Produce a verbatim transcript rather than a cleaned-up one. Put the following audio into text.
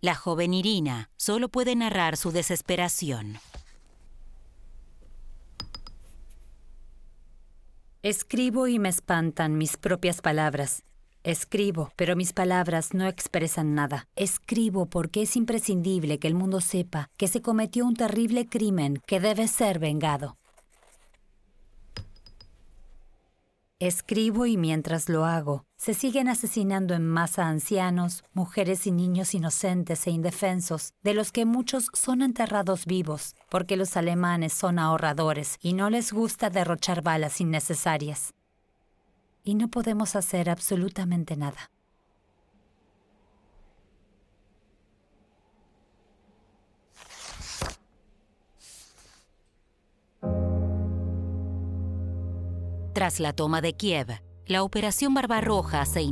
La joven Irina solo puede narrar su desesperación. Escribo y me espantan mis propias palabras. Escribo, pero mis palabras no expresan nada. Escribo porque es imprescindible que el mundo sepa que se cometió un terrible crimen que debe ser vengado. Escribo y mientras lo hago, se siguen asesinando en masa ancianos, mujeres y niños inocentes e indefensos, de los que muchos son enterrados vivos, porque los alemanes son ahorradores y no les gusta derrochar balas innecesarias. Y no podemos hacer absolutamente nada. Tras la toma de Kiev, la Operación Barbarroja se